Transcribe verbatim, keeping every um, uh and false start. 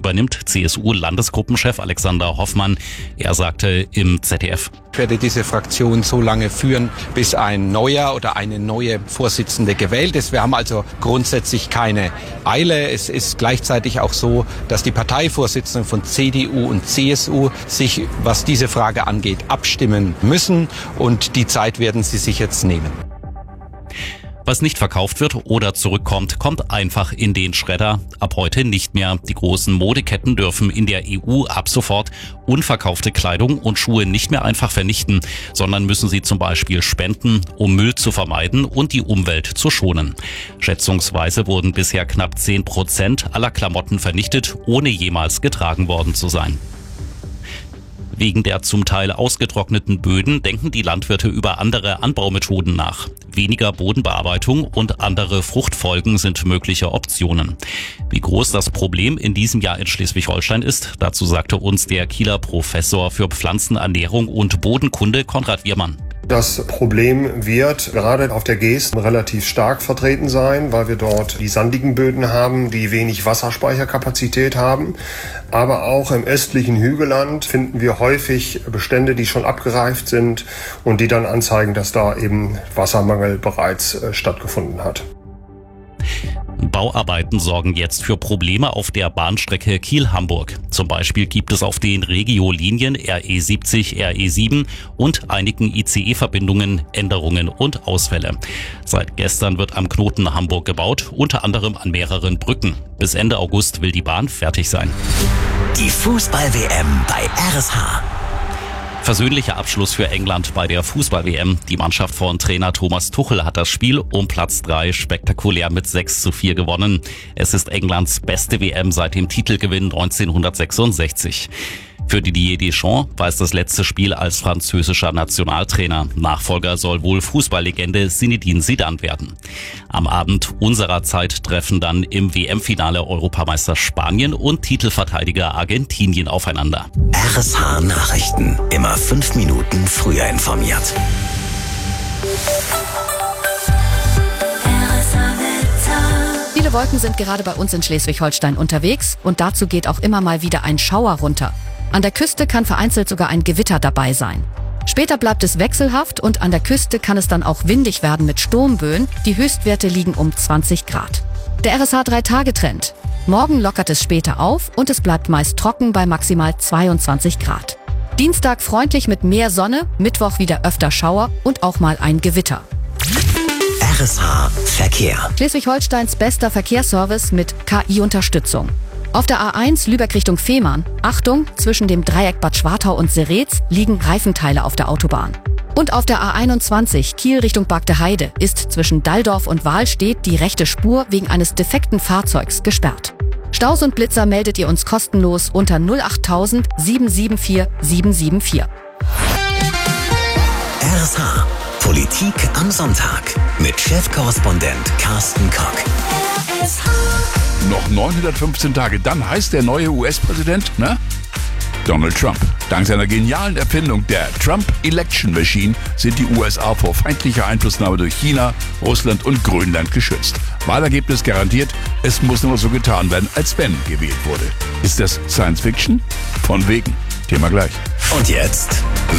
übernimmt C S U-Landesgruppenchef Alexander Hoffmann. Er sagte im Z D F: Ich werde diese Fraktion so lange führen, bis ein neuer oder eine neue Vorsitzende gewählt ist. Wir haben also grundsätzlich keine Eile. Es ist gleichzeitig auch so, dass die Parteivorsitzenden von C D U und C S U sich, was diese Frage angeht, abstimmen müssen. Und die Zeit werden sie sich jetzt nehmen. Was nicht verkauft wird oder zurückkommt, kommt einfach in den Schredder. Ab heute nicht mehr. Die großen Modeketten dürfen in der E U ab sofort unverkaufte Kleidung und Schuhe nicht mehr einfach vernichten, sondern müssen sie zum Beispiel spenden, um Müll zu vermeiden und die Umwelt zu schonen. Schätzungsweise wurden bisher knapp zehn Prozent aller Klamotten vernichtet, ohne jemals getragen worden zu sein. Wegen der zum Teil ausgetrockneten Böden denken die Landwirte über andere Anbaumethoden nach. Weniger Bodenbearbeitung und andere Fruchtfolgen sind mögliche Optionen. Wie groß das Problem in diesem Jahr in Schleswig-Holstein ist, dazu sagte uns der Kieler Professor für Pflanzenernährung und Bodenkunde Konrad Wiermann. Das Problem wird gerade auf der Geest relativ stark vertreten sein, weil wir dort die sandigen Böden haben, die wenig Wasserspeicherkapazität haben. Aber auch im östlichen Hügelland finden wir häufig Bestände, die schon abgereift sind und die dann anzeigen, dass da eben Wassermangel bereits äh, stattgefunden hat. Bauarbeiten sorgen jetzt für Probleme auf der Bahnstrecke Kiel-Hamburg. Zum Beispiel gibt es auf den Regio-Linien R E siebzig, R E sieben und einigen I C E-Verbindungen Änderungen und Ausfälle. Seit gestern wird am Knoten Hamburg gebaut, unter anderem an mehreren Brücken. Bis Ende August will die Bahn fertig sein. Die Fußball-W M bei R S H. Versöhnlicher Abschluss für England bei der Fußball-W M. Die Mannschaft von Trainer Thomas Tuchel hat das Spiel um Platz drei spektakulär mit sechs zu vier gewonnen. Es ist Englands beste W M seit dem Titelgewinn neunzehnhundertsechsundsechzig. Für Didier Deschamps war es das letzte Spiel als französischer Nationaltrainer. Nachfolger soll wohl Fußballlegende Zinedine Zidane werden. Am Abend unserer Zeit treffen dann im W M-Finale Europameister Spanien und Titelverteidiger Argentinien aufeinander. R S H Nachrichten. Immer fünf Minuten früher informiert. Viele Wolken sind gerade bei uns in Schleswig-Holstein unterwegs und dazu geht auch immer mal wieder ein Schauer runter. An der Küste kann vereinzelt sogar ein Gewitter dabei sein. Später bleibt es wechselhaft und an der Küste kann es dann auch windig werden mit Sturmböen. Die Höchstwerte liegen um zwanzig Grad. Der R S H drei Tage Trend. Morgen lockert es später auf und es bleibt meist trocken bei maximal zweiundzwanzig Grad. Dienstag freundlich mit mehr Sonne, Mittwoch wieder öfter Schauer und auch mal ein Gewitter. R S H Verkehr. Schleswig-Holsteins bester Verkehrsservice mit K I-Unterstützung. Auf der A eins Lübeck Richtung Fehmarn, Achtung, zwischen dem Dreieck Bad Schwartau und Seretz liegen Reifenteile auf der Autobahn. Und auf der A einundzwanzig Kiel Richtung Bagdeheide ist zwischen Dalldorf und Wahlstedt die rechte Spur wegen eines defekten Fahrzeugs gesperrt. Staus und Blitzer meldet ihr uns kostenlos unter null acht tausend sieben sieben vier sieben sieben vier. R S H Politik am Sonntag mit Chefkorrespondent Carsten Kock. Noch neunhundertfünfzehn Tage, dann heißt der neue U S-Präsident, ne? Donald Trump. Dank seiner genialen Erfindung der Trump Election Machine sind die U S A vor feindlicher Einflussnahme durch China, Russland und Grönland geschützt. Wahlergebnis garantiert, es muss nur so getan werden, als wenn gewählt wurde. Ist das Science Fiction? Von wegen. Thema gleich. Und jetzt